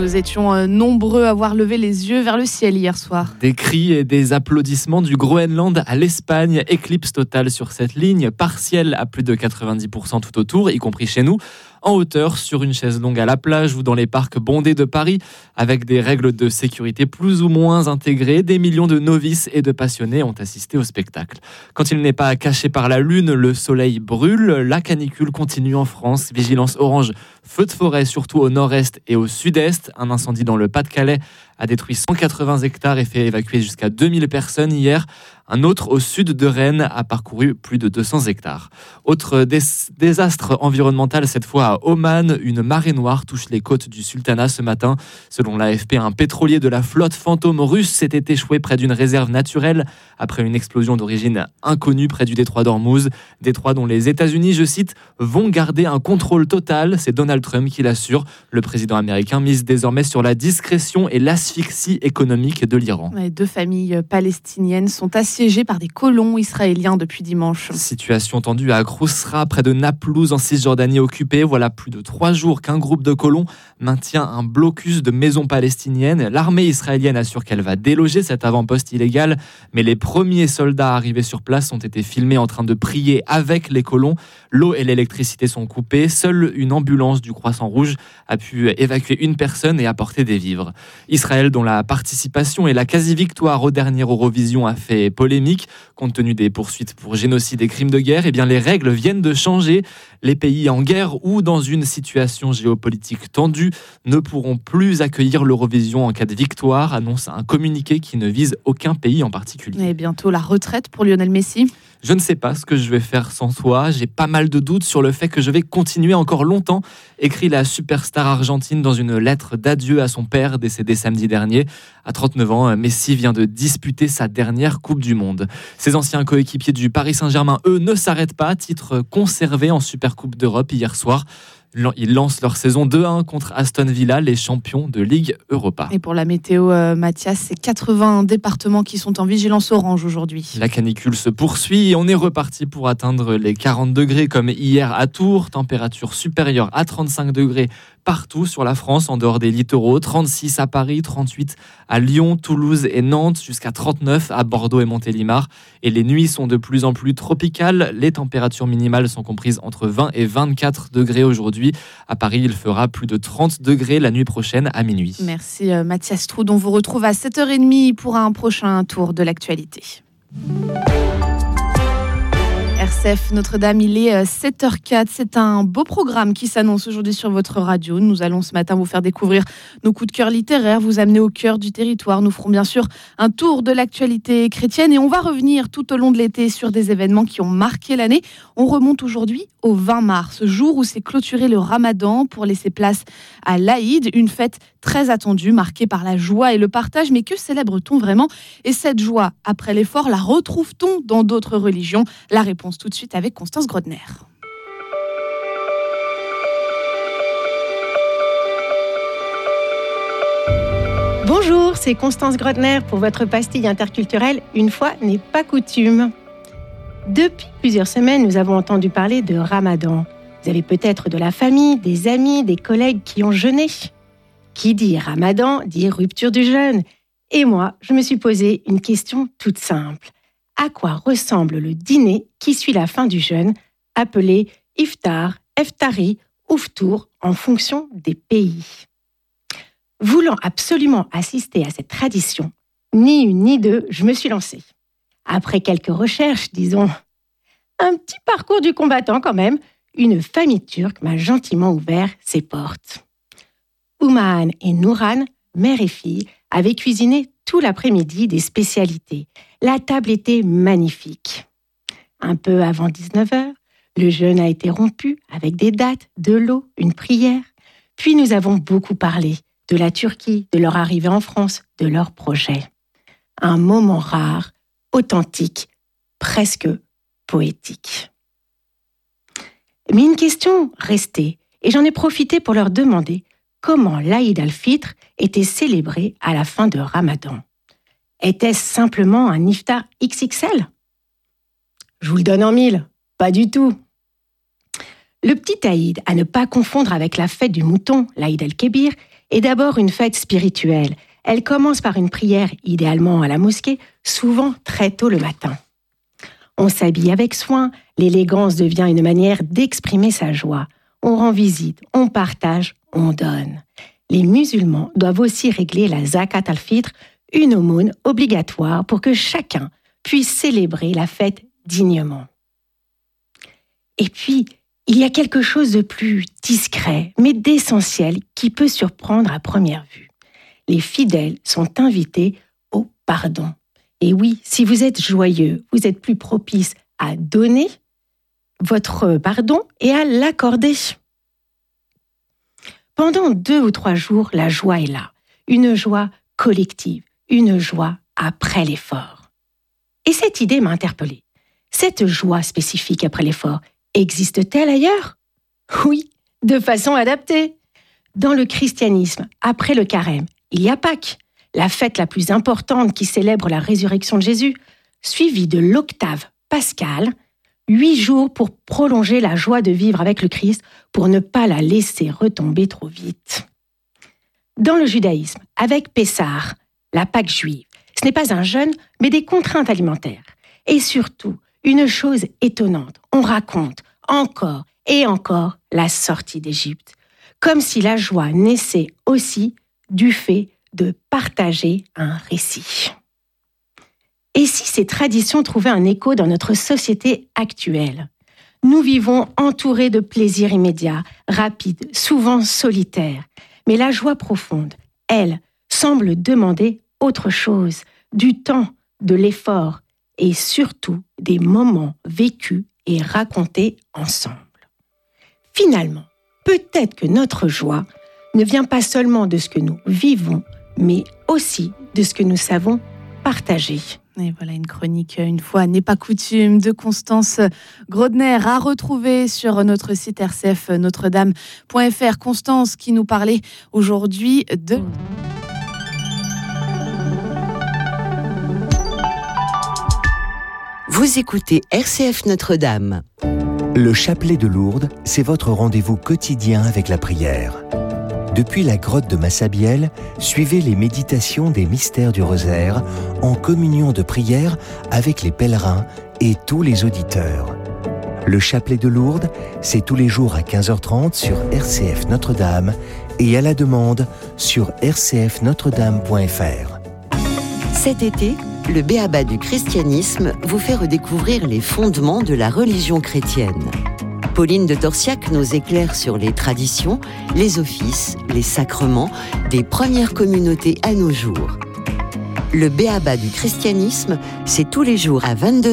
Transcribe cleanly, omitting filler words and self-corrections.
nous étions nombreux à avoir levé les yeux vers le ciel hier soir. Des cris et des applaudissements du Groenland à l'Espagne, éclipse totale sur cette ligne, partielle à plus de 90% tout autour, y compris chez nous, en hauteur, sur une chaise longue à la plage ou dans les parcs bondés de Paris, avec des règles de sécurité plus ou moins intégrées, des millions de novices et de passionnés ont assisté au spectacle. Quand il n'est pas caché par la lune, le soleil brûle, la canicule continue en France, vigilance orange, feu de forêt surtout au nord-est et au sud-est, un incendie dans le Pas-de-Calais a détruit 180 hectares et fait évacuer jusqu'à 2000 personnes hier. Un autre au sud de Rennes a parcouru plus de 200 hectares. Autre désastre environnemental, cette fois à Oman, une marée noire touche les côtes du Sultanat ce matin. Selon l'AFP, un pétrolier de la flotte fantôme russe s'était échoué près d'une réserve naturelle après une explosion d'origine inconnue près du détroit d'Ormuz. Détroit dont les États-Unis, je cite, vont garder un contrôle total. C'est Donald Trump qui l'assure. Le président américain mise désormais sur la discrétion et l'asphyxie économique de l'Iran. Deux familles palestiniennes sont assiégées par des colons israéliens depuis dimanche. Situation tendue à Khrousra, près de Naplouse en Cisjordanie occupée. Voilà plus de 3 jours qu'un groupe de colons maintient un blocus de maisons palestiniennes. L'armée israélienne assure qu'elle va déloger cet avant-poste illégal, mais les premiers soldats arrivés sur place ont été filmés en train de prier avec les colons. L'eau et l'électricité sont coupées. Seule une ambulance du Croissant Rouge a pu évacuer une personne et apporter des vivres. Israël, dont la participation et la quasi-victoire au dernier Eurovision a fait polémique, compte tenu des poursuites pour génocide et crimes de guerre, eh bien les règles viennent de changer. Les pays en guerre ou dans une situation géopolitique tendue ne pourront plus accueillir l'Eurovision en cas de victoire, annonce un communiqué qui ne vise aucun pays en particulier. Et bientôt la retraite pour Lionel Messi. Je ne sais pas ce que je vais faire sans toi. J'ai pas mal de doutes sur le fait que je vais continuer encore longtemps, écrit la superstar argentine dans une lettre d'adieu à son père décédé samedi dernier. À 39 ans, Messi vient de disputer sa dernière Coupe du Monde. Ses anciens coéquipiers du Paris Saint-Germain, eux, ne s'arrêtent pas. Titre conservé en Supercoupe d'Europe hier soir. Ils lancent leur saison 2-1 contre Aston Villa, les champions de Ligue Europa. Et pour la météo, Mathias, c'est 80 départements qui sont en vigilance orange aujourd'hui. La canicule se poursuit et on est reparti pour atteindre les 40 degrés comme hier à Tours. Température supérieure à 35 degrés partout sur la France, en dehors des littoraux. 36 à Paris, 38 à Lyon, Toulouse et Nantes, jusqu'à 39 à Bordeaux et Montélimar. Et les nuits sont de plus en plus tropicales. Les températures minimales sont comprises entre 20 et 24 degrés aujourd'hui. À Paris, il fera plus de 30 degrés la nuit prochaine à minuit. Merci Mathias Troud. On vous retrouve à 7h30 pour un prochain tour de l'actualité. RCF Notre-Dame, il est 7h04. C'est un beau programme qui s'annonce aujourd'hui sur votre radio. Nous allons ce matin vous faire découvrir nos coups de cœur littéraires, vous amener au cœur du territoire. Nous ferons bien sûr un tour de l'actualité chrétienne et on va revenir tout au long de l'été sur des événements qui ont marqué l'année. On remonte aujourd'hui au 20 mars, jour où s'est clôturé le Ramadan pour laisser place à l'Aïd, une fête très attendue, marquée par la joie et le partage. Mais que célèbre-t-on vraiment ? Et cette joie, après l'effort, la retrouve-t-on dans d'autres religions ? La réponse tout de suite avec Constance Grodner. Bonjour, c'est Constance Grodner pour votre pastille interculturelle. Une fois n'est pas coutume. Depuis plusieurs semaines, nous avons entendu parler de Ramadan. Vous avez peut-être de la famille, des amis, des collègues qui ont jeûné. Qui dit Ramadan dit rupture du jeûne. Et moi, je me suis posé une question toute simple. À quoi ressemble le dîner qui suit la fin du jeûne, appelé iftar, iftari ou ftour en fonction des pays ? Voulant absolument assister à cette tradition, ni une ni deux, je me suis lancée. Après quelques recherches, disons, un petit parcours du combattant quand même, une famille turque m'a gentiment ouvert ses portes. Ouman et Nouran, mère et fille, avaient cuisiné tout l'après-midi des spécialités. La table était magnifique. Un peu avant 19h, le jeûne a été rompu avec des dattes, de l'eau, une prière. Puis nous avons beaucoup parlé de la Turquie, de leur arrivée en France, de leurs projets. Un moment rare, authentique, presque poétique. Mais une question restait, et j'en ai profité pour leur demander comment l'Aïd al-Fitr était célébré à la fin de Ramadan. Était-ce simplement un iftar XXL ? Je vous le donne en mille, pas du tout. Le petit Aïd, à ne pas confondre avec la fête du mouton, l'Aïd al-Kébir, est d'abord une fête spirituelle. Elle commence par une prière, idéalement à la mosquée, souvent très tôt le matin. On s'habille avec soin, l'élégance devient une manière d'exprimer sa joie. On rend visite, on partage, on donne. Les musulmans doivent aussi régler la zakat al-fitr, une aumône obligatoire pour que chacun puisse célébrer la fête dignement. Et puis, il y a quelque chose de plus discret, mais d'essentiel qui peut surprendre à première vue. Les fidèles sont invités au pardon. Et oui, si vous êtes joyeux, vous êtes plus propice à donner votre pardon et à l'accorder. Pendant 2 ou 3 jours, la joie est là. Une joie collective, une joie après l'effort. Et cette idée m'a interpellée. Cette joie spécifique après l'effort, existe-t-elle ailleurs ? Oui, de façon adaptée. Dans le christianisme, après le carême, il y a Pâques, la fête la plus importante qui célèbre la résurrection de Jésus, suivie de l'octave pascale, 8 jours pour prolonger la joie de vivre avec le Christ, pour ne pas la laisser retomber trop vite. Dans le judaïsme, avec Pessah, la Pâque juive, ce n'est pas un jeûne, mais des contraintes alimentaires. Et surtout, une chose étonnante, on raconte encore et encore la sortie d'Égypte, comme si la joie naissait aussi du fait de partager un récit. Et si ces traditions trouvaient un écho dans notre société actuelle ? Nous vivons entourés de plaisirs immédiats, rapides, souvent solitaires. Mais la joie profonde, elle, semble demander autre chose, du temps, de l'effort et surtout des moments vécus et racontés ensemble. Finalement, peut-être que notre joie ne vient pas seulement de ce que nous vivons, mais aussi de ce que nous savons partager. Et voilà une chronique, une fois n'est pas coutume, de Constance Grodner à retrouver sur notre site RCF Notre-Dame.fr. Constance qui nous parlait aujourd'hui de... Vous écoutez RCF Notre-Dame. Le chapelet de Lourdes, c'est votre rendez-vous quotidien avec la prière. Depuis la grotte de Massabielle, suivez les méditations des mystères du rosaire en communion de prière avec les pèlerins et tous les auditeurs. Le chapelet de Lourdes, c'est tous les jours à 15h30 sur RCF Notre-Dame et à la demande sur rcfnotredame.fr. Cet été, le B.A.B.A. du christianisme vous fait redécouvrir les fondements de la religion chrétienne. Pauline de Torsiac nous éclaire sur les traditions, les offices, les sacrements des premières communautés à nos jours. Le B.A.B.A. du christianisme, c'est tous les jours à 22h